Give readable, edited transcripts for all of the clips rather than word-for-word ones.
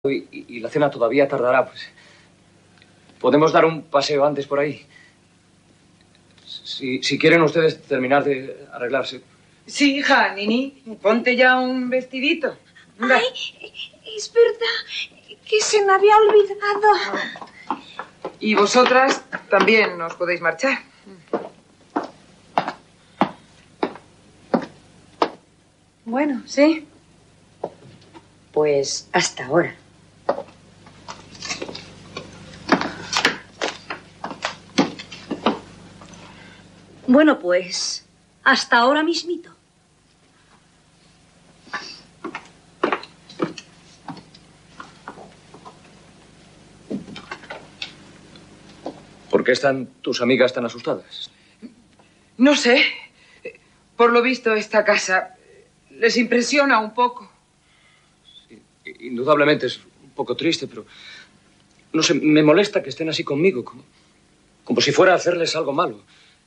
y la cena todavía tardará. Pues, ¿podemos dar un paseo antes por ahí? Si quieren ustedes terminar de arreglarse. Sí, hija, Nini, ponte ya un vestidito. Anda. Ay, es verdad que se me había olvidado. Y vosotras también os podéis marchar. Bueno, sí. Pues hasta ahora. Bueno, pues hasta ahora mismito. ¿Por qué están tus amigas tan asustadas? No sé. Por lo visto, esta casa les impresiona un poco. Sí, indudablemente es un poco triste, pero... No sé, me molesta que estén así conmigo, como si fuera a hacerles algo malo.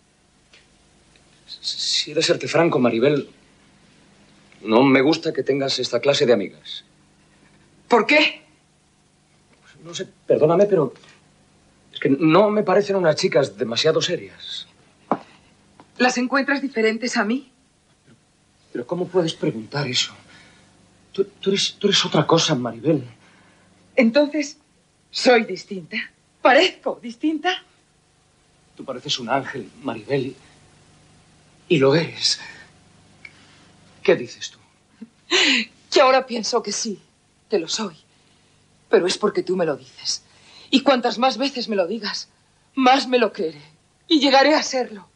Si he de serte franco, Maribel, no me gusta que tengas esta clase de amigas. ¿Por qué? Pues no sé, perdóname, pero... Es que no me parecen unas chicas demasiado serias. ¿Las encuentras diferentes a mí? Pero ¿cómo puedes preguntar eso? Tú eres otra cosa, Maribel. Entonces, ¿soy distinta? ¿Parezco distinta? Tú pareces un ángel, Maribel, y lo eres. ¿Qué dices tú? Que ahora pienso que sí, que lo soy. Pero es porque tú me lo dices. Y cuantas más veces me lo digas, más me lo creeré. Y llegaré a serlo.